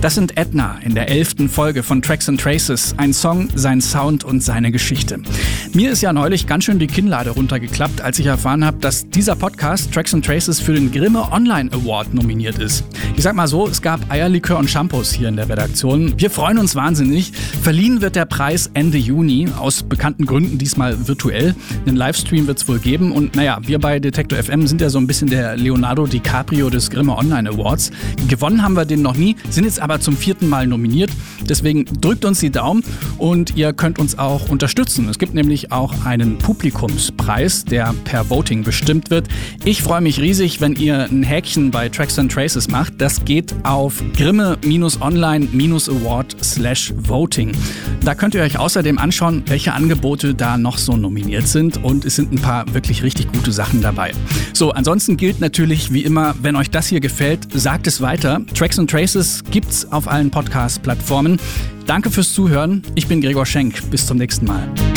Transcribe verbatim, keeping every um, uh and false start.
Das sind Edna in der elften Folge von Tracks and Traces. Ein Song, sein Sound und seine Geschichte. Mir ist ja neulich ganz schön die Kinnlade runtergeklappt, als ich erfahren habe, dass dieser Podcast Tracks and Traces für den Grimme Online Award nominiert ist. Ich sag mal so, es gab Eierlikör und Shampoos hier in der Redaktion. Wir freuen uns wahnsinnig. Verliehen wird der Preis Ende Juni, aus bekannten Gründen diesmal virtuell. Einen Livestream wird es wohl geben und naja, wir bei Detektor F M sind ja so ein bisschen der Leonardo DiCaprio des Grimme Online Awards. Gewonnen haben wir den noch nie, sind jetzt aber zum vierten Mal nominiert. Deswegen drückt uns die Daumen und ihr könnt uns auch unterstützen. Es gibt nämlich auch einen Publikumspreis, der per Voting bestimmt wird. Ich freue mich riesig, wenn ihr ein Häkchen bei Tracks and Traces macht. Das geht auf grimme-online-award slash voting. Da könnt ihr euch außerdem anschauen, welche Angebote da noch so nominiert sind und es sind ein paar wirklich richtig gute Sachen dabei. So, ansonsten gilt natürlich wie immer, wenn euch das hier gefällt, sagt es weiter. Tracks and Traces gibt's auf allen Podcast-Plattformen. Danke fürs Zuhören. Ich bin Gregor Schenk. Bis zum nächsten Mal.